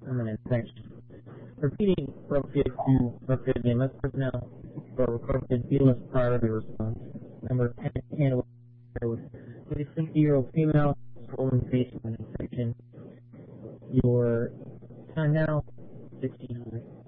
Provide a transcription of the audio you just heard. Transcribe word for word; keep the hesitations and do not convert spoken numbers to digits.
I'm an infection. Repeating appropriate to appropriate again. Let's personnel for requested feelings priority response. Number ten, handle with a sixty-year-old female, swollen face with an infection. Your time now, sixteen hundred.